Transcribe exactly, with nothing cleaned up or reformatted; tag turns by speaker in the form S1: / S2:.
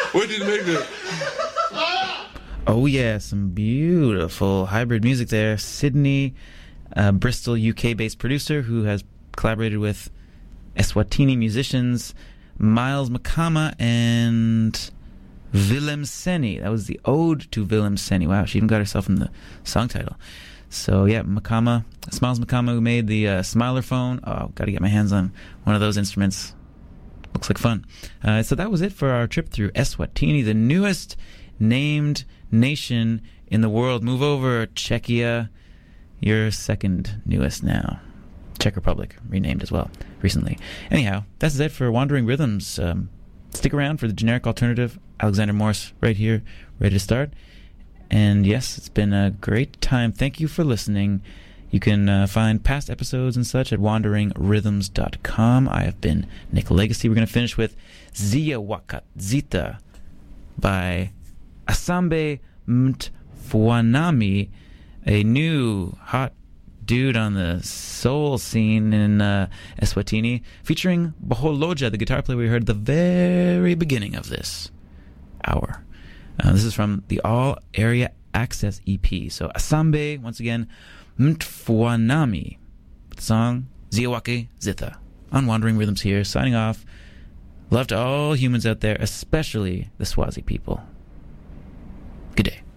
S1: Where did you make this?
S2: Oh yeah, some beautiful hybrid music there. Sydney, uh, Bristol, U K-based producer who has collaborated with Eswatini musicians Miles Makama and Willem Seni. That was the ode to Willem Seni. Wow, she even got herself in the song title. So yeah, Makama, Smiles Makama, who made the uh, Smiler phone. Oh, got to get my hands on one of those instruments. Looks like fun. Uh, so that was it for our trip through Eswatini, the newest named nation in the world. Move over, Czechia. You're second newest now. Czech Republic, renamed as well recently. Anyhow, that's it for Wandering Rhythms. Um, stick around for the generic alternative. Alexander Morse right here, ready to start. And yes, it's been a great time. Thank you for listening. You can uh, find past episodes and such at wandering rhythms dot com. I have been Nick Legacy. We're going to finish with Zia Wakat Zita by Asambe Mtfuanami, a new hot dude on the soul scene in uh, Eswatini, featuring Baholoja, the guitar player we heard at the very beginning of this hour. Uh, this is from the All Area Access E P. So Asambe, once again, Mtfuanami, the song Ziawake Zitha on Wandering Rhythms here, signing off. Love to all humans out there, especially the Swazi people. Good day.